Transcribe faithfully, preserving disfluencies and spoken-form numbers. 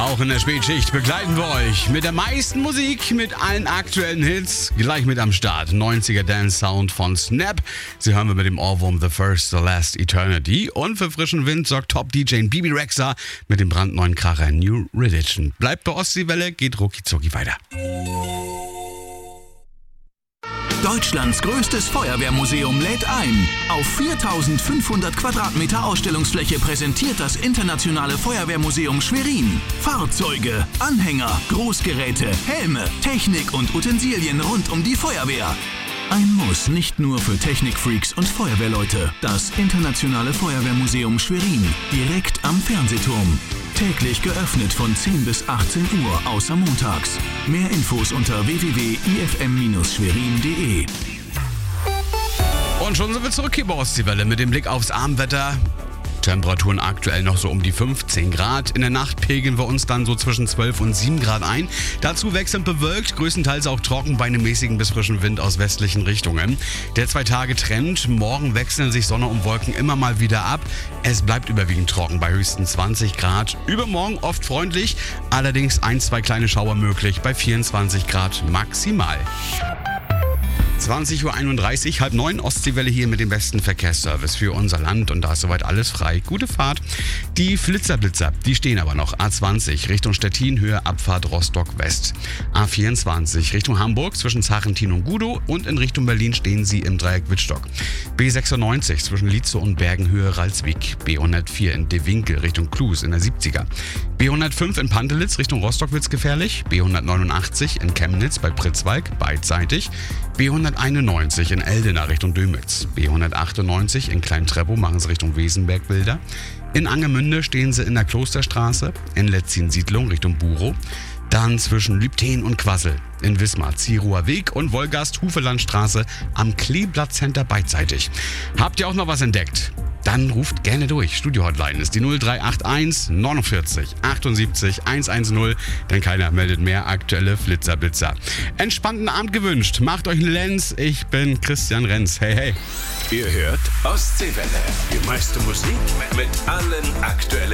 Auch in der Spätschicht begleiten wir euch mit der meisten Musik, mit allen aktuellen Hits. Gleich mit am Start. neunziger Dance Sound von Snap. Sie hören wir mit dem Ohrwurm The First, The Last Eternity. Und für frischen Wind sorgt Top-D J Bibi Rexha mit dem brandneuen Kracher New Religion. Bleibt bei Ostseewelle, geht rucki-zucki weiter. Deutschlands größtes Feuerwehrmuseum lädt ein. Auf viertausendfünfhundert Quadratmeter Ausstellungsfläche präsentiert das Internationale Feuerwehrmuseum Schwerin Fahrzeuge, Anhänger, Großgeräte, Helme, Technik und Utensilien rund um die Feuerwehr. Ein Muss nicht nur für Technikfreaks und Feuerwehrleute. Das Internationale Feuerwehrmuseum Schwerin, direkt am Fernsehturm. Täglich geöffnet von zehn bis achtzehn Uhr, außer montags. Mehr Infos unter w w w punkt i f m schwerin punkt d e. Und schon sind wir zurück hier bei Ostseewelle mit dem Blick aufs Abendwetter. Temperaturen aktuell noch so um die fünfzehn Grad. In der Nacht pegeln wir uns dann so zwischen zwölf und sieben Grad ein. Dazu wechselnd bewölkt, größtenteils auch trocken bei einem mäßigen bis frischen Wind aus westlichen Richtungen. Der Zwei-Tage-Trend. Morgen wechseln sich Sonne und Wolken immer mal wieder ab. Es bleibt überwiegend trocken bei höchstens zwanzig Grad. Übermorgen oft freundlich, allerdings ein, zwei kleine Schauer möglich bei vierundzwanzig Grad maximal. zwanzig Uhr einunddreißig, halb neun, Ostseewelle hier mit dem besten Verkehrsservice für unser Land und da ist soweit alles frei. Gute Fahrt. Die Flitzerblitzer, die stehen aber noch. A zwanzig Richtung Stettin, Höhe Abfahrt Rostock West. A vierundzwanzig Richtung Hamburg zwischen Zachentin und Gudow und in Richtung Berlin stehen sie im Dreieck Wittstock. B sechsundneunzig zwischen Lietze und Bergen, Höhe Ralswiek. B hundertvier in De Winkel Richtung Klus in der siebziger. B hundertfünf in Pantelitz Richtung Rostock wird's gefährlich. B hundertneunundachtzig in Chemnitz bei Pritzwalk beidseitig. B hunderteinundneunzig in Eldena Richtung Dömitz. B hundertachtundneunzig in Klein-Treppow machen sie Richtung Wesenberg-Wilder. In Angermünde stehen sie in der Klosterstraße. In Letzin-Siedlung Richtung Burow. Dann zwischen Lübten und Quassel. In Wismar, Zieruwer Weg und Wolgast-Hufelandstraße am Kleeblatt Center beidseitig. Habt ihr auch noch was entdeckt? Dann ruft gerne durch. Studio-Hotline ist die null drei acht eins neunundvierzig achtundsiebzig hundertzehn, denn keiner meldet mehr aktuelle Flitzerblitzer. Entspannten Abend gewünscht. Macht euch einen Lenz. Ich bin Christian Renz. Hey, hey. Ihr hört Ostseewelle. Die meiste Musik mit allen aktuellen